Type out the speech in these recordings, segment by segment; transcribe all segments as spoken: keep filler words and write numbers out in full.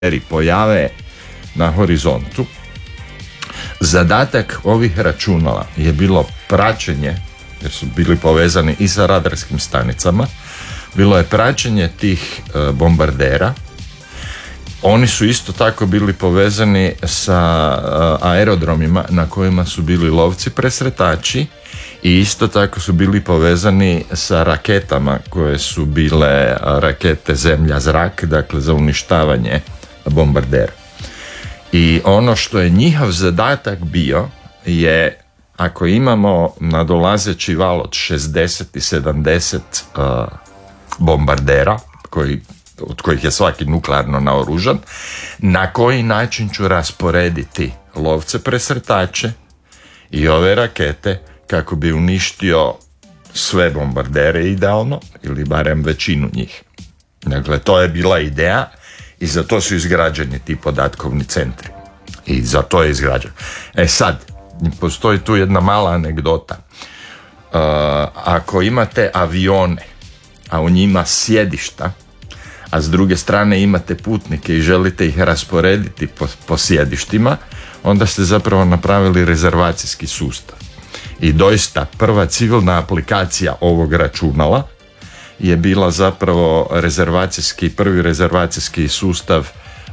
pojave na horizontu. Zadatak ovih računala je bilo praćenje, jer su bili povezani i sa radarskim stanicama, bilo je praćenje tih e, bombardera. Oni su isto tako bili povezani sa a, aerodromima na kojima su bili lovci presretači i isto tako su bili povezani sa raketama koje su bile a, rakete zemlja-zrak, dakle za uništavanje bombardera. I ono što je njihov zadatak bio je, ako imamo nadolazeći val od šezdeset i sedamdeset a, bombardera koji od kojih je svaki nuklearno naoružan, na koji način ću rasporediti lovce presretače i ove rakete kako bi uništio sve bombardere idealno, ili barem većinu njih. Dakle, to je bila ideja i za to su izgrađeni ti podatkovni centri. I za to je izgrađen. E sad, postoji tu jedna mala anegdota. Uh, ako imate avione, a u njima sjedišta, a s druge strane imate putnike i želite ih rasporediti po, po sjedištima, onda ste zapravo napravili rezervacijski sustav. I doista prva civilna aplikacija ovog računala je bila zapravo rezervacijski, prvi rezervacijski sustav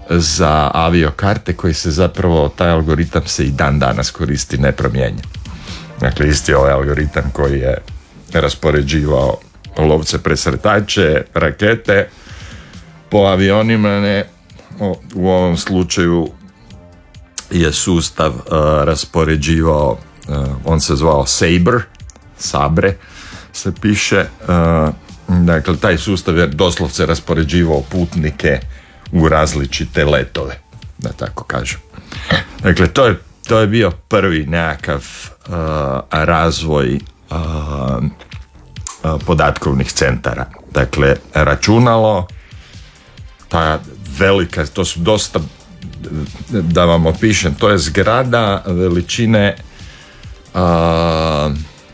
za aviokarte koji se zapravo, taj algoritam se i dan danas koristi nepromijenjen. Dakle, isti ovaj algoritam koji je raspoređivao lovce presretače, rakete po avionima, ne, u ovom slučaju je sustav uh, raspoređivao, uh, on se zvao Sabre, Sabre se piše, uh, dakle taj sustav je doslovce raspoređivao putnike u različite letove, da tako kažem. Dakle, to je, to je bio prvi nekakav uh, razvoj uh, uh, podatkovnih centara. Dakle, računalo, ta velika, to su dosta, da vam opišem, to je zgrada veličine uh,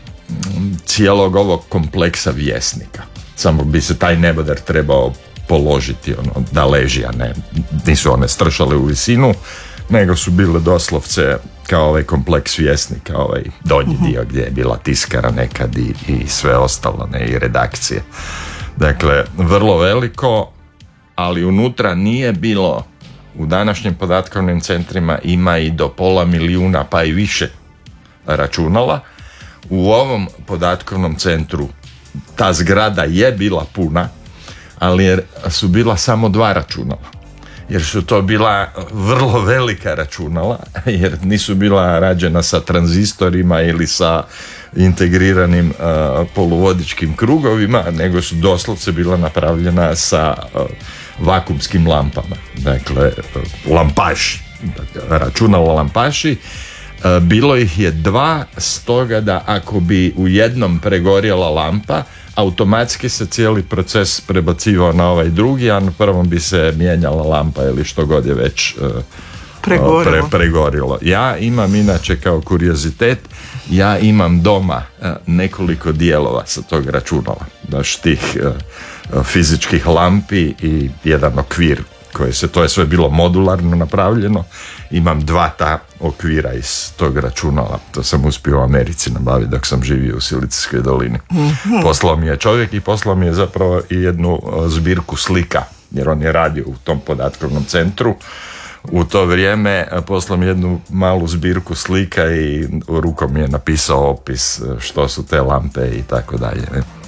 cijelog ovog kompleksa Vjesnika. Samo bi se taj neboder trebao položiti, ono, da leži, a ne, nisu one stršale u visinu, nego su bile doslovce kao ovaj kompleks Vjesnika, ovaj donji dio gdje je bila tiskara nekad i, i sve ostalo, ne, i redakcije. Dakle, vrlo veliko, ali unutra nije bilo, u današnjim podatkovnim centrima ima i do pola milijuna pa i više računala. U ovom podatkovnom centru ta zgrada je bila puna, ali su bila samo dva računala, jer su to bila vrlo velika računala, jer nisu bila rađena sa tranzistorima ili sa integriranim uh, poluvodičkim krugovima, nego su doslovce bila napravljena sa uh, vakumskim lampama, dakle uh, lampaši, dakle, računalo lampaši. Uh, bilo ih je dva, stoga da ako bi u jednom pregorjela lampa, automatski se cijeli proces prebacivao na ovaj drugi, a na prvom bi se mijenjala lampa ili što god je već uh, pregorilo. Pre, pregorilo. Ja imam inače kao kuriozitet, ja imam doma uh, nekoliko dijelova sa tog računala, baš tih uh, fizičkih lampi i jedan okvir koji se, to je sve bilo modularno napravljeno. Imam dva ta okvira iz tog računala. To sam uspio u Americi nabaviti dok sam živio u Silicijskoj dolini. Mm-hmm. Poslao mi je čovjek i poslao mi je zapravo i jednu zbirku slika, jer on je radio u tom podatkovnom centru. U to vrijeme poslao mi jednu malu zbirku slika i rukom mi je napisao opis što su te lampe i tako dalje.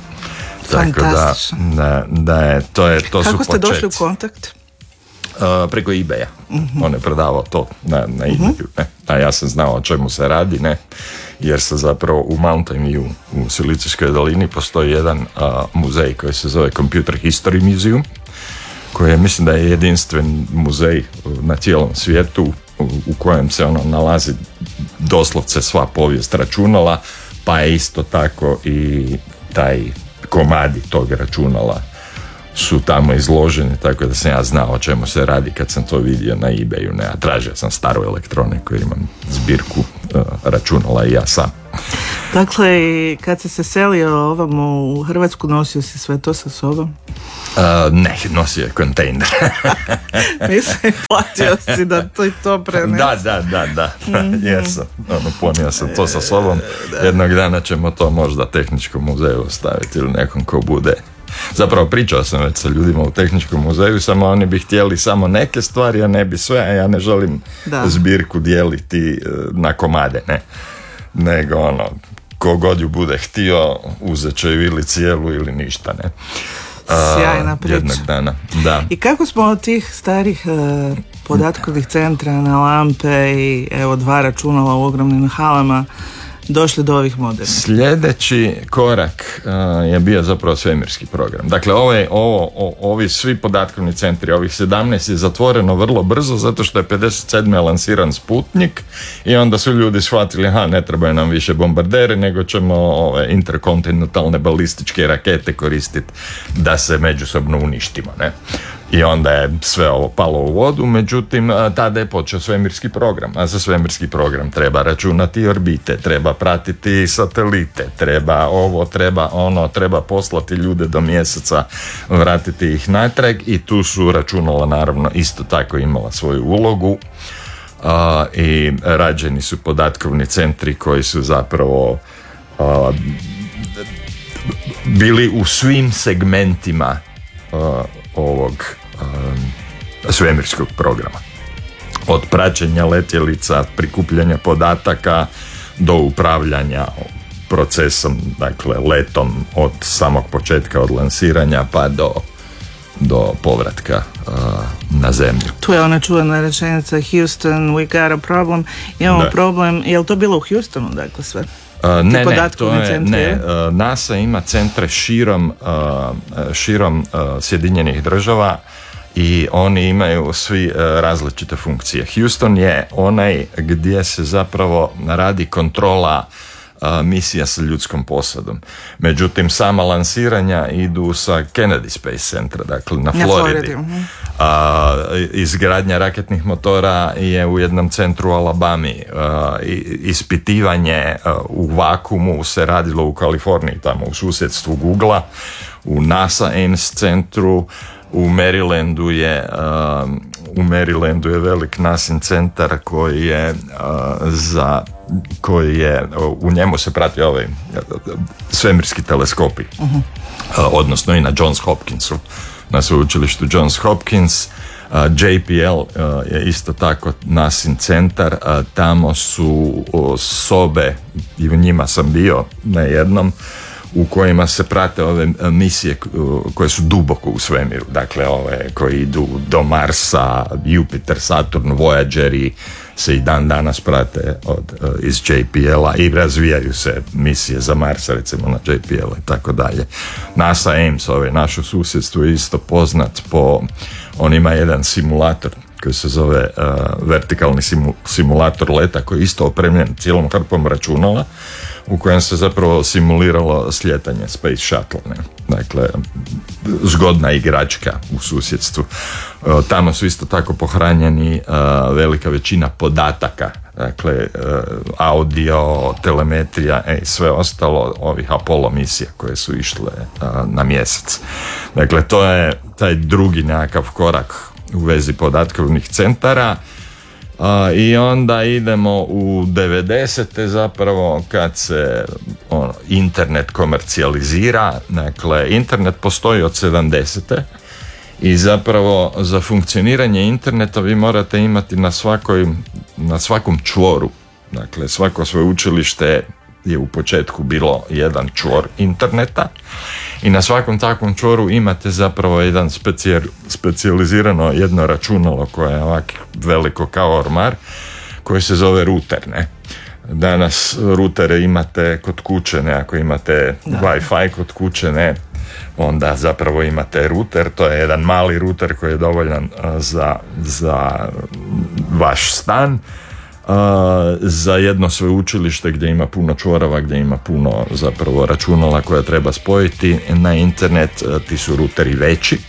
Tako da, da, da je, to je, to Kako su ste početci. došli u kontakt? Uh, preko eBaya. Mm-hmm. On je prodavao to na, na eBayu. Mm-hmm. Ne? A ja sam znao o čemu se radi, ne? Jer se zapravo u Mountain View u Silicijskoj dolini postoji jedan uh, muzej koji se zove Computer History Museum, koji je, mislim da je jedinstven muzej na cijelom svijetu u, u kojem se ono nalazi doslovce sva povijest računala, pa je isto tako i taj komadi tog računala su tamo izloženi, tako da sam ja znao o čemu se radi kad sam to vidio na eBayu, ne, a tražio sam staru elektroniku jer imam zbirku uh, računala i ja sam. Dakle, kad si se selio ovamo u Hrvatsku, nosio si sve to sa sobom? Uh, ne, nosio je kontejner. Mislim, platio si da to i to prenesi. Da, da, da, da, mm-hmm. jesam. Ono, ponio sam to sa sobom. Jednog dana ćemo to možda tehničkom muzeju ostaviti ili nekom ko bude. Zapravo pričao sam već sa ljudima u tehničkom muzeju, samo oni bi htjeli samo neke stvari, a ne bi sve, a ja ne želim da. zbirku dijeliti na komade, ne. Nego ono, kogod ju bude htio, uzet će ju ili cijelu ili ništa, ne. Sjajna priča. Jednog dana, da. I kako smo od tih starih uh, podatkovih centra na lampe i evo dva računala u ogromnim halama došli do ovih modernih? Sljedeći korak uh, je bio zapravo svemirski program. Dakle, ovaj, ovo, o, ovi svi podatkovni centri, ovih sedamnaest je zatvoreno vrlo brzo zato što je pedeset sedme lansiran Sputnik i onda su ljudi shvatili, ha, ne trebaju nam više bombardere, nego ćemo ove interkontinentalne balističke rakete koristiti da se međusobno uništimo, ne? I onda je sve ovo palo u vodu, međutim tada je počeo svemirski program, a za svemirski program treba računati orbite, treba pratiti satelite, treba ovo, treba ono, treba poslati ljude do mjeseca, vratiti ih natrag i tu su računala naravno isto tako imala svoju ulogu uh, i rađeni su podatkovni centri koji su zapravo uh, bili u svim segmentima uh, ovog um, svemirskog programa. Od praćenja letjelica, prikupljanja podataka do upravljanja procesom, dakle letom od samog početka, od lansiranja pa do, do povratka uh, na zemlju. Tu je ona čuvena rečenica Houston, we got a problem. Imamo da. problem, je li to bilo u Houstonu, dakle sve? Uh, ne, ne, to je, ne, uh, NASA ima centre širom, uh, širom uh, Sjedinjenih država i oni imaju svi uh, različite funkcije. Houston je onaj gdje se zapravo radi kontrola uh, misija sa ljudskom posadom. Međutim, sama lansiranja idu sa Kennedy Space Centra, dakle na Floridi. Uh, izgradnja raketnih motora je u jednom centru u Alabami. Uh, ispitivanje uh, u vakuumu se radilo u Kaliforniji, tamo u susjedstvu Googlea, u NASA Ames centru. U Marylandu je uh, u Marylandu je velik nasin centar koji je uh, za koji je uh, u njemu se prati ovaj uh, svemirski teleskopi, uh-huh. uh, odnosno i na Johns Hopkinsu, na sveučilištu Johns Hopkins. uh, J P L uh, je isto tako nasin centar, uh, tamo su uh, sobe i u njima sam bio na jednom u kojima se prate ove misije koje su duboko u svemiru, dakle ove koji idu do Marsa, Jupiter, Saturn, Voyageri se i dan danas prate od, iz J P L-a i razvijaju se misije za Mars, recimo na J P L i tako dalje. NASA Ames, ove naše susjedstvo je isto poznat po, on ima jedan simulator koji se zove uh, vertikalni simu, simulator leta koji je isto opremljen cijelom hrpom računala u kojem se zapravo simuliralo slijetanje Space Shuttle, ne? Dakle, zgodna igračka u susjedstvu. Uh, tamo su isto tako pohranjeni uh, velika većina podataka, dakle uh, audio, telemetrija i sve ostalo ovih Apollo misija koje su išle uh, na mjesec. Dakle, to je taj drugi nekakav korak u vezi podatkovnih centara. Uh, i onda idemo u devedesete zapravo kad se ono, internet komercijalizira. Dakle, internet postoji od sedamdesete i zapravo za funkcioniranje interneta vi morate imati na svakoj, na svakom čvoru, dakle svako sveučilište je u početku bilo jedan čvor interneta i na svakom takvom čvoru imate zapravo jedan specijal, specijalizirano jedno računalo koje je ovak veliko kao ormar, koji se zove ruter, ne? Danas rutere imate kod kuće, ne? Ako imate da. Wi-Fi kod kuće, ne? Onda zapravo imate ruter, to je jedan mali ruter koji je dovoljan za, za vaš stan. Uh, za jedno sveučilište gdje ima puno čvorova, gdje ima puno zapravo računala koja treba spojiti na internet, uh, ti su ruteri veći.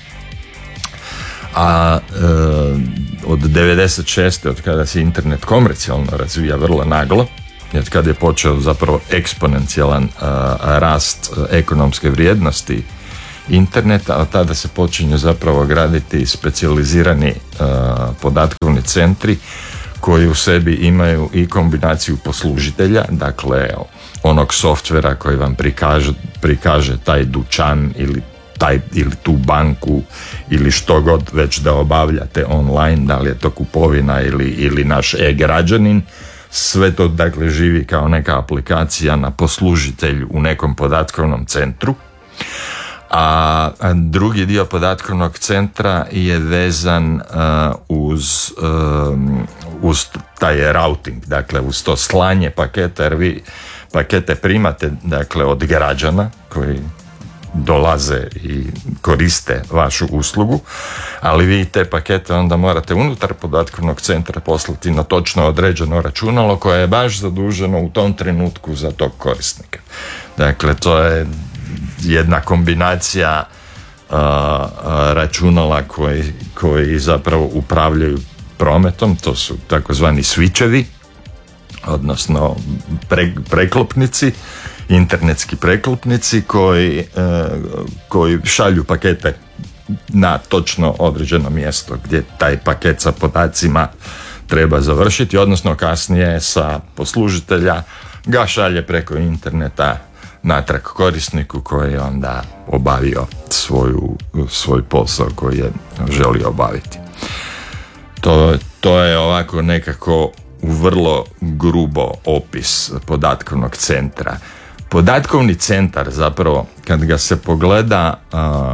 A uh, od devedeset šeste od kada se internet komercijalno razvija vrlo naglo, jer kad je počeo zapravo eksponencijalan uh, rast uh, ekonomske vrijednosti interneta, a tada se počinju zapravo graditi specijalizirani uh, podatkovni centri koji u sebi imaju i kombinaciju poslužitelja, dakle onog softvera koji vam prikaže, prikaže taj dućan ili taj ili tu banku ili što god već da obavljate online, da li je to kupovina ili, ili naš e-građanin, sve to dakle živi kao neka aplikacija na poslužitelju u nekom podatkovnom centru. A drugi dio podatkovnog centra je vezan uh, uz, um, uz taj routing, dakle uz to slanje paketa, jer vi pakete primate dakle od građana koji dolaze i koriste vašu uslugu, ali vi te pakete onda morate unutar podatkovnog centra poslati na točno određeno računalo koje je baš zaduženo u tom trenutku za tog korisnika. Dakle, to je jedna kombinacija uh, računala koji, koji zapravo upravljaju prometom, to su takozvani switchevi, odnosno pre, preklopnici, internetski preklopnici koji, uh, koji šalju pakete na točno određeno mjesto gdje taj paket sa podacima treba završiti, odnosno kasnije sa poslužitelja ga šalje preko interneta natrag korisniku koji je onda obavio svoju, svoj posao koji je želio obaviti. To, to je ovako nekako vrlo grubo opis podatkovnog centra. Podatkovni centar zapravo kad ga se pogleda, a,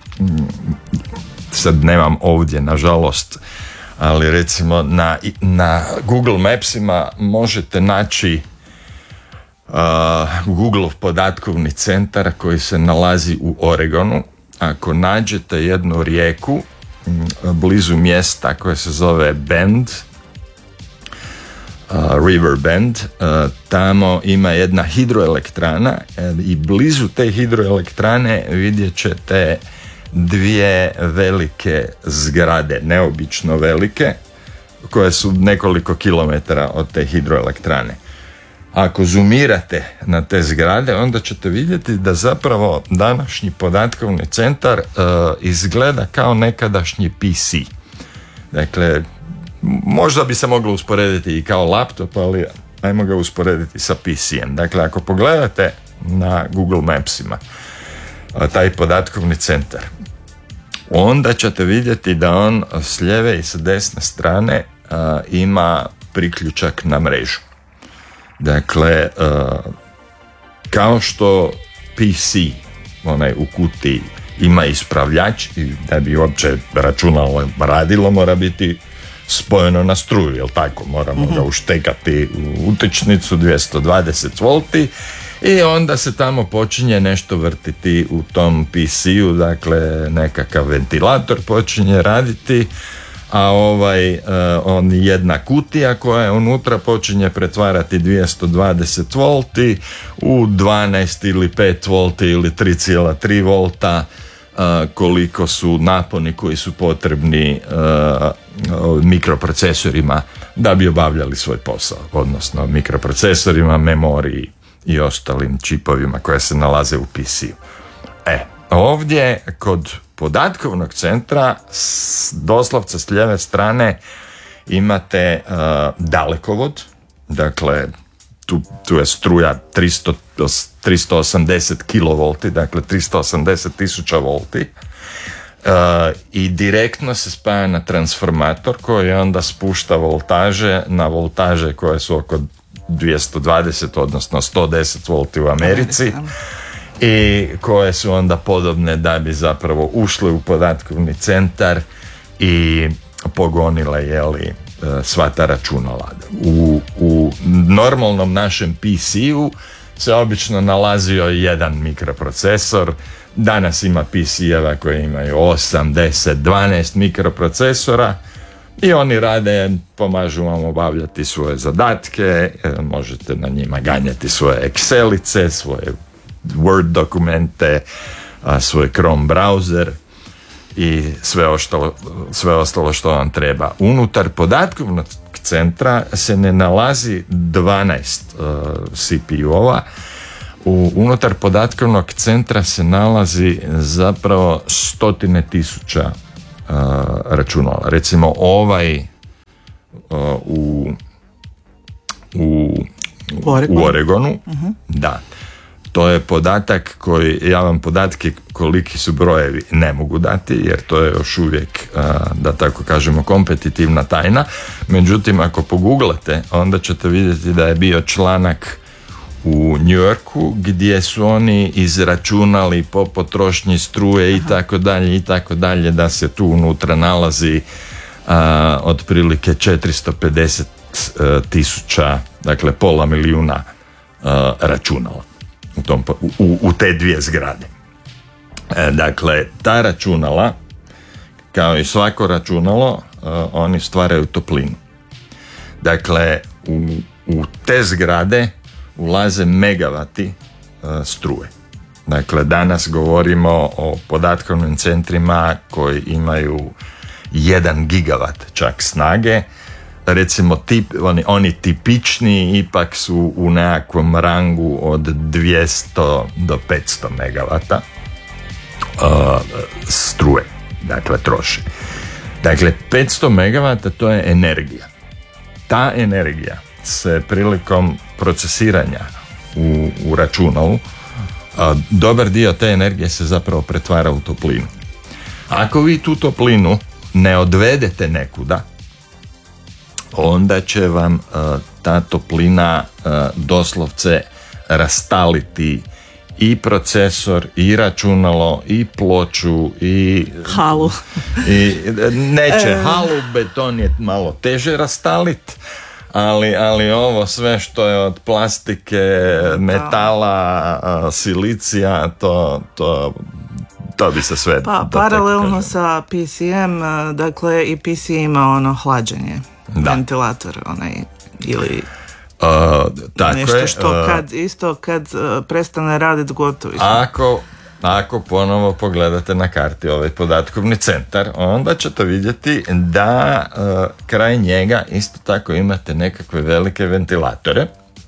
sad nemam ovdje nažalost, ali recimo na, na Google Mapsima možete naći Uh, Google podatkovni centar koji se nalazi u Oregonu. Ako nađete jednu rijeku m, blizu mjesta koje se zove Bend, uh, River Bend, uh, tamo ima jedna hidroelektrana uh, i blizu te hidroelektrane vidjet ćete dvije velike zgrade, neobično velike, koje su nekoliko kilometara od te hidroelektrane. Ako zoomirate na te zgrade, onda ćete vidjeti da zapravo današnji podatkovni centar uh, izgleda kao nekadašnji P C. Dakle, možda bi se moglo usporediti i kao laptop, ali ajmo ga usporediti sa P C-em. Dakle, ako pogledate na Google Mapsima uh, taj podatkovni centar, onda ćete vidjeti da on s lijeve i s desne strane uh, ima priključak na mrežu. Dakle, uh, kao što P C, onaj u kutiji, ima ispravljač i da bi uopće računalo radilo mora biti spojeno na struju, jel tako? Moramo mm-hmm. ga uštekati u utičnicu dvjesto dvadeset volti i onda se tamo počinje nešto vrtiti u tom P C-u, dakle nekakav ventilator počinje raditi, a ovaj uh, on jedna kutija koja je unutra počinje pretvarati dvjesto dvadeset volti u dvanaest ili pet volti ili tri zarez tri volta, uh, koliko su naponi koji su potrebni uh, mikroprocesorima da bi obavljali svoj posao, odnosno mikroprocesorima, memoriji i ostalim čipovima koje se nalaze u P C-u. E, ovdje kod podatkovnog centra s, doslovce s lijeve strane imate uh, dalekovod, dakle tu, tu je struja tristo, tristo osamdeset kilovolti, dakle tristo osamdeset tisuća volti, uh, i direktno se spaja na transformator koji onda spušta voltaže na voltaže koje su oko dvjesto dvadeset odnosno sto deset volti u Americi i koje su onda podobne da bi zapravo ušle u podatkovni centar i pogonile jeli, sva ta računala. U, u normalnom našem P C-u se obično nalazio jedan mikroprocesor. Danas ima P C-eva koji imaju osam, deset, dvanaest mikroprocesora i oni rade, pomažu vam obavljati svoje zadatke, možete na njima ganjati svoje Excelice, svoje Word dokumente, svoj Chrome browser i sve ostalo, sve ostalo što vam treba. Unutar podatkovnog centra se ne nalazi dvanaest uh, C P U-ova. U, unutar podatkovnog centra se nalazi zapravo stotine tisuća uh, računala. Recimo ovaj uh, u, u, u Oregonu, u Oregonu uh-huh. da. To je podatak koji, ja vam podatke koliki su brojevi ne mogu dati, jer to je još uvijek, da tako kažemo, kompetitivna tajna. Međutim, ako pogooglate, onda ćete vidjeti da je bio članak u New Yorku gdje su oni izračunali po potrošnji struje i tako dalje i tako dalje, da se tu unutra nalazi a, otprilike četiristo pedeset tisuća, dakle pola milijuna a, računala. U, tom, u, u te dvije zgrade. E, dakle, ta računala, kao i svako računalo, uh, oni stvaraju toplinu. Dakle, u, u te zgrade ulaze megavati uh, struje. Dakle, danas govorimo o podatkovnim centrima koji imaju jedan gigavat čak snage. Recimo tip, oni, oni tipični ipak su u nekakvom rangu od dvjesto do petsto megavata uh, struje, dakle troši. Dakle, petsto megavata to je energija. Ta energija se prilikom procesiranja u, u računalu, uh, dobar dio te energije se zapravo pretvara u toplinu. Ako vi tu toplinu ne odvedete nekuda, onda će vam uh, ta toplina uh, doslovce rastaliti i procesor, i računalo, i ploču, i halu. I neće halu, beton je malo teže rastalit, ali, ali ovo sve što je od plastike, metala, uh, silicija, to, to to bi se sve... Pa, paralelno sa P C M, dakle i P C ima ono hlađenje. Da. Ventilator onaj ili uh, tako nešto je, što uh, kad isto kad uh, prestane raditi gotovo. Ako, ako ponovo pogledate na karti ovaj podatkovni centar, onda ćete vidjeti da uh, kraj njega isto tako imate nekakve velike ventilatore.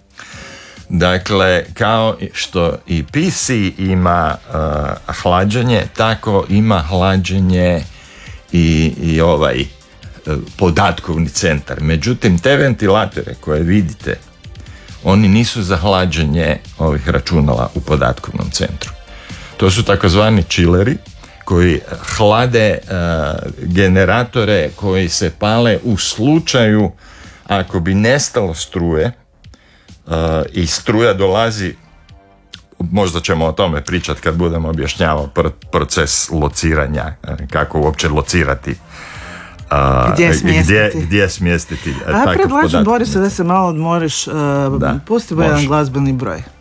Dakle, kao što i P C ima uh, hlađenje, tako ima hlađenje i, i ovaj podatkovni centar. Međutim, te ventilatore koje vidite, oni nisu za hlađenje ovih računala u podatkovnom centru. To su takozvani chilleri koji hlade uh, generatore koji se pale u slučaju ako bi nestalo struje uh, i struja dolazi, možda ćemo o tome pričati kad budemo objašnjavao proces lociranja, kako uopće locirati Uh, gdje smjestiti, gdje, gdje smjestiti a ja predlažem, Borise, da se malo odmoriš, uh, pusti jedan glazbeni broj.